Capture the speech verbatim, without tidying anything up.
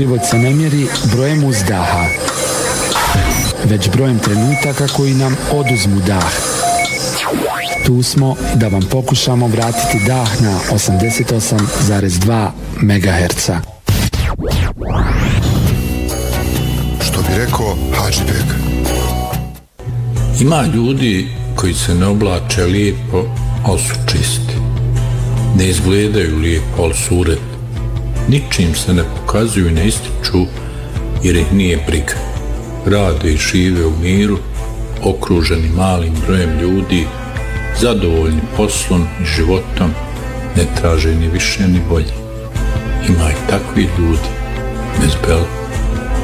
život se ne mjeri brojem uzdaha, već brojem trenutaka koji nam oduzmu dah. Tu smo da vam pokušamo vratiti dah na osamdeset osam zarez dva megaherca. Što bi rekao Hadžibek? Ima ljudi koji se ne oblače lijepo, ali su čisti. Ne izgledaju lijepo, ali su uredni. Ničim se ne pokazuju i ne ističu, jer ih nije briga. Rade i žive u miru, okruženi malim brojem ljudi, zadovoljni poslom i životom, ne traže ni više ni bolje. Ima i takvi ljudi, bez bela.